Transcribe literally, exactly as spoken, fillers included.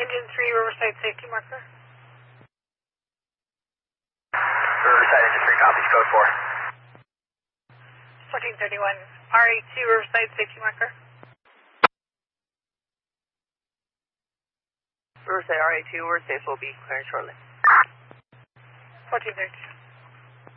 Engine three, Riverside safety marker. Riverside Engine three, copies, code four. fourteen thirty-one, R A two, Riverside safety marker. Riverside R A two, we're safe, will be clearing shortly. fourteen thirty-two.